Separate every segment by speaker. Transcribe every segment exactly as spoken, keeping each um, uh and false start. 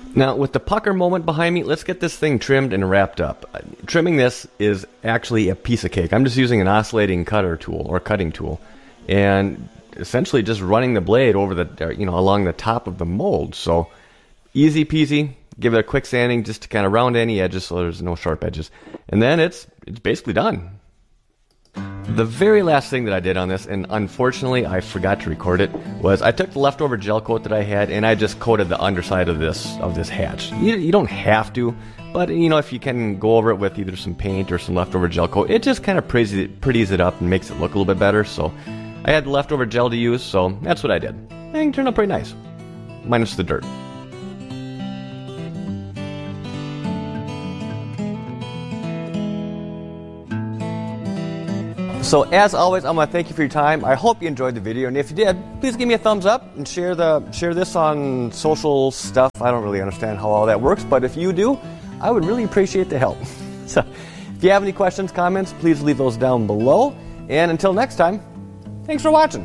Speaker 1: Now, with the pucker moment behind me, let's get this thing trimmed and wrapped up. Uh, trimming this is actually a piece of cake. I'm just using an oscillating cutter tool or cutting tool, and essentially just running the blade over the, you know, along the top of the mold. So easy peasy. Give it a quick sanding just to kind of round any edges so there's no sharp edges, and then it's it's basically done. The very last thing that I did on this, and unfortunately I forgot to record it, was I took the leftover gel coat that I had and I just coated the underside of this of this hatch. You, you don't have to, but you know, if you can go over it with either some paint or some leftover gel coat, it just kind of pretties it, pretties it up and makes it look a little bit better. So I had the leftover gel to use, so that's what I did. And it turned out pretty nice, minus the dirt. So as always, I want to thank you for your time. I hope you enjoyed the video, and if you did, please give me a thumbs up and share the share this on social stuff. I don't really understand how all that works, but if you do, I would really appreciate the help. So if you have any questions, comments, please leave those down below. And until next time, thanks for watching.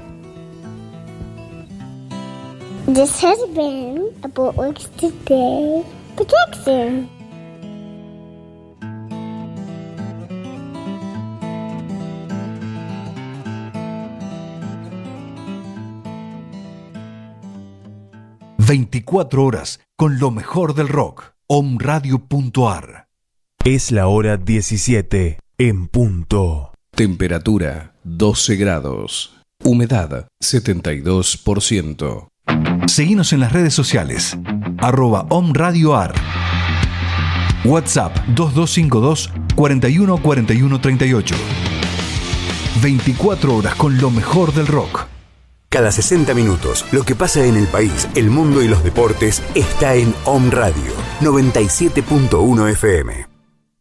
Speaker 2: This has been a Boatworks Today production.
Speaker 3: veinticuatro horas con lo mejor del rock. omradio punto a r.
Speaker 4: Es la hora diecisiete en punto.
Speaker 5: Temperatura doce grados. Humedad setenta y dos por ciento.
Speaker 3: Seguinos en las redes sociales. Arroba omradioar. WhatsApp dos dos cinco dos, cuatro uno cuatro uno tres ocho. veinticuatro horas con lo mejor del rock.
Speaker 6: Cada sesenta minutos, lo que pasa en el país, el mundo y los deportes está en Om Radio noventa y siete punto uno F M.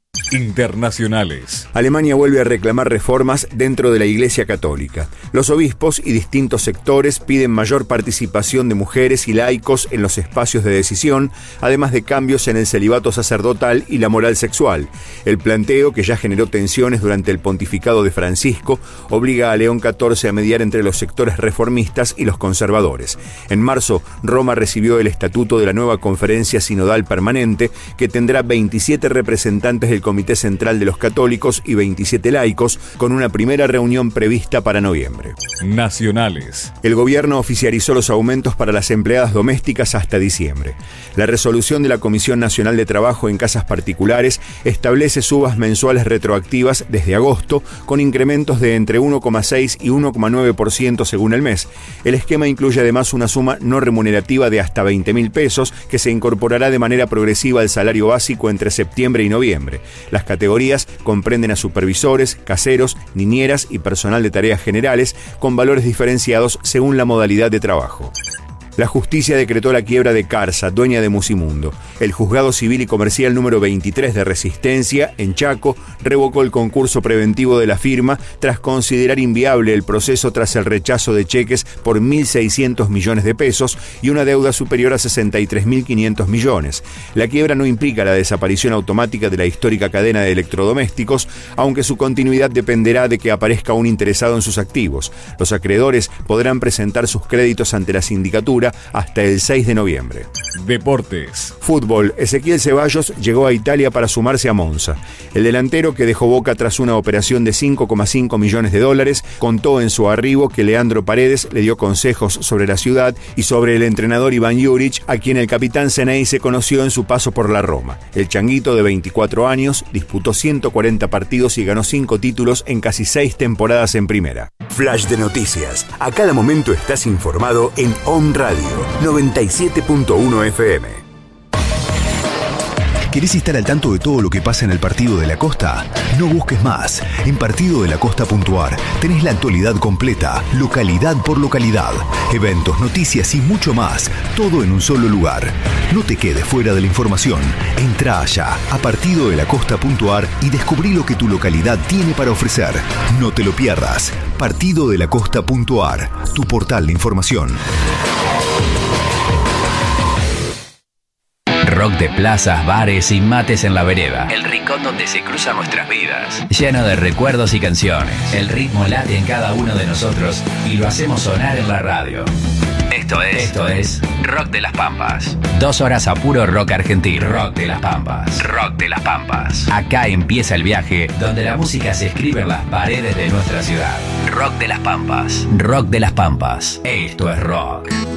Speaker 5: Internacionales.
Speaker 6: Alemania vuelve a reclamar reformas dentro de la Iglesia Católica. Los obispos y distintos sectores piden mayor participación de mujeres y laicos en los espacios de decisión, además de cambios en el celibato sacerdotal y la moral sexual. El planteo, que ya generó tensiones durante el pontificado de Francisco, obliga a León catorce a mediar entre los sectores reformistas y los conservadores. En marzo, Roma recibió el estatuto de la nueva Conferencia Sinodal Permanente, que tendrá veintisiete representantes del Comité Central de los Católicos y veintisiete laicos, con una primera reunión prevista para noviembre.
Speaker 5: Nacionales.
Speaker 6: El gobierno oficializó los aumentos para las empleadas domésticas hasta diciembre. La resolución de la Comisión Nacional de Trabajo en Casas Particulares establece subas mensuales retroactivas desde agosto, con incrementos de entre uno coma seis y uno coma nueve por ciento según el mes. El esquema incluye además una suma no remunerativa de hasta veinte mil pesos, que se incorporará de manera progresiva al salario básico entre septiembre y noviembre. Las categorías comprenden a supervisores, caseros, niñeras y personal de tareas generales, con valores diferenciados según la modalidad de trabajo. La justicia decretó la quiebra de Carsa, dueña de Musimundo. El juzgado civil y comercial número veintitrés de Resistencia, en Chaco, revocó el concurso preventivo de la firma tras considerar inviable el proceso tras el rechazo de cheques por mil seiscientos millones de pesos y una deuda superior a sesenta y tres mil quinientos millones. La quiebra no implica la desaparición automática de la histórica cadena de electrodomésticos, aunque su continuidad dependerá de que aparezca un interesado en sus activos. Los acreedores podrán presentar sus créditos ante la sindicatura hasta el seis de noviembre.
Speaker 5: Deportes.
Speaker 6: Fútbol. Ezequiel Ceballos llegó a Italia para sumarse a Monza. El delantero, que dejó Boca tras una operación de cinco coma cinco millones de dólares, contó en su arribo que Leandro Paredes le dio consejos sobre la ciudad y sobre el entrenador Iván Juric, a quien el capitán Ceney se conoció en su paso por la Roma. El changuito, de veinticuatro años, disputó ciento cuarenta partidos y ganó cinco títulos en casi seis temporadas en primera.
Speaker 7: Flash de noticias. A cada momento estás informado en Om Radio noventa y siete punto uno F M.
Speaker 3: ¿Querés estar al tanto de todo lo que pasa en el Partido de la Costa? No busques más. En partido de la costa punto a r tenés la actualidad completa, localidad por localidad, eventos, noticias y mucho más, todo en un solo lugar. No te quedes fuera de la información. Entrá allá a partido de la costa punto a r y descubrí lo que tu localidad tiene para ofrecer. No te lo pierdas. partido de la costa punto a r, tu portal de información.
Speaker 8: Rock de plazas, bares y mates en la vereda. El rincón donde se cruzan nuestras vidas. Lleno de recuerdos y canciones. El ritmo late en cada uno de nosotros y lo hacemos sonar en la radio. Esto Esto es, esto es Rock de las Pampas. Dos horas a puro rock argentino. Rock de las Pampas. Rock de las Pampas. Acá empieza el viaje donde la música se escribe en las paredes de nuestra ciudad. Rock de las Pampas. Rock de las Pampas. Esto es rock.